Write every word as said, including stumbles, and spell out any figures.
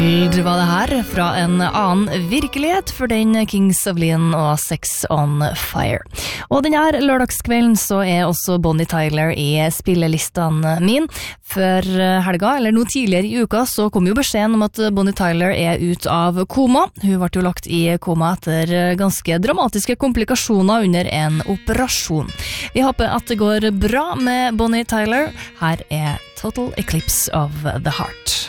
Det var det her fra en annen virkelighet for den Kings of Leon og Sex on Fire. Og denne lørdagskvelden så er også Bonnie Tyler i spillelistene min. Før helga, eller noe tidligere i uka, så kom jo beskjeden om at Bonnie Tyler er ut av koma. Hun ble jo lagt i koma etter ganske dramatiske komplikasjoner under en operasjon. Vi håper at det går bra med Bonnie Tyler. Her er Total Eclipse of the Heart.